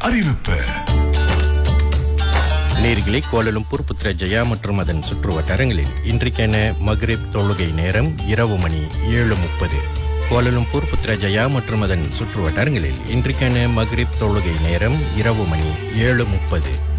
அறிவிப்பு. நேர்களை கோலலும்பூர் புத்ரஜயா மற்றும் அதன் சுற்று வட்டாரங்களில் இன்றைக்கான மக்ரிப் தொழுகை நேரம் இரவு மணி 7:30. கோலலும்பூர் புத்ரஜயா மற்றும் அதன் சுற்று வட்டாரங்களில் இன்றைக்கான மக்ரிப் தொழுகை நேரம் இரவு மணி 7:30.